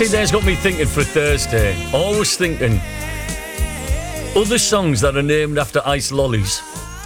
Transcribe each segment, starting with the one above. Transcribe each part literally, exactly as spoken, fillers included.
See, there's got me thinking for Thursday. Always thinking other songs that are named after ice lollies.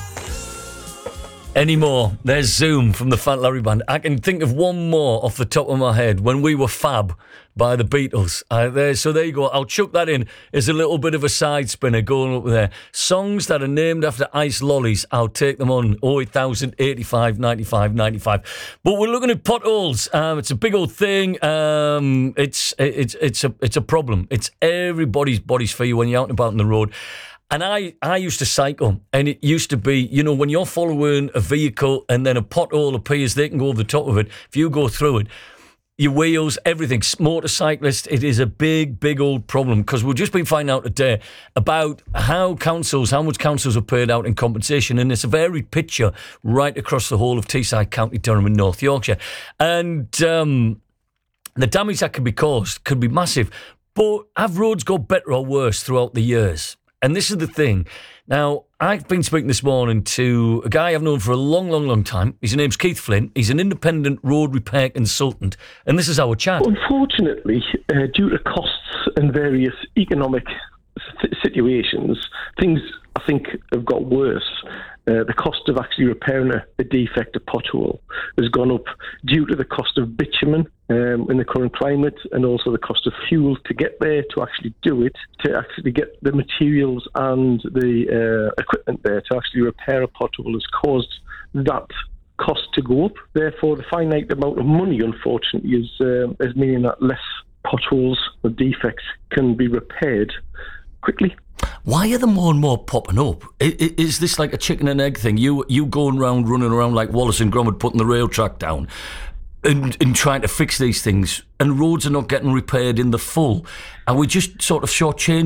Anymore. There's Zoom from the Fat Larry Band. I can think of one more off the top of my head. When We Were Fab by the Beatles. Uh, there, so there you go. I'll chuck that in as a little bit of a side spinner going up there. Songs that are named after ice lollies. I'll take them on oh eight thousand eighty-five ninety-five ninety-five. But we're looking at potholes. Um, it's a big old thing. Um, it's it's it's a it's a problem. It's everybody's body's fear when you're out and about on the road. And I, I used to cycle, and it used to be, you know, when you're following a vehicle and then a pothole appears, they can go over the top of it. If you go through it, your wheels, everything, motorcyclists, it is a big, big old problem, because we've just been finding out today about how councils, how much councils have paid out in compensation, and it's a varied picture right across the whole of Teesside County, Durham and North Yorkshire. And um, the damage that can be caused could be massive. But have roads got better or worse throughout the years? And this is the thing. Now, I've been speaking this morning to a guy I've known for a long, long, long time. His name's Keith Flynn. He's an independent road repair consultant. And this is our chat. Unfortunately, uh, due to costs and various economic situations, things, I think, have got worse. Uh, the cost of actually repairing a, a defective pothole has gone up due to the cost of bitumen um, in the current climate, and also the cost of fuel to get there, to actually do it, to actually get the materials and the uh, equipment there to actually repair a pothole has caused that cost to go up. Therefore, the finite amount of money, unfortunately, is, uh, is meaning that less potholes or defects can be repaired quickly. Why are there more and more popping up? Is this like a chicken and egg thing? You you going around, running around like Wallace and Gromit, putting the rail track down and, and trying to fix these things, and roads are not getting repaired in the full. Are we just sort of shortchanging